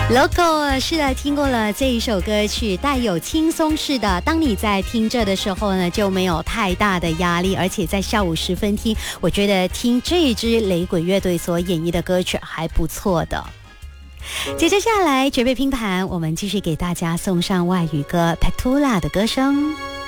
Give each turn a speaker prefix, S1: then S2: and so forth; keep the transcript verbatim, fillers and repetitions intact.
S1: Loco 是的，听过了这一首歌曲，带有轻松式的。当你在听着的时候呢，就没有太大的压力，而且在下午时分听，我觉得听这一支雷鬼乐队所演绎的歌曲还不错的。接着下来，绝配拼盘，我们继续给大家送上外语歌 Petula 的歌声。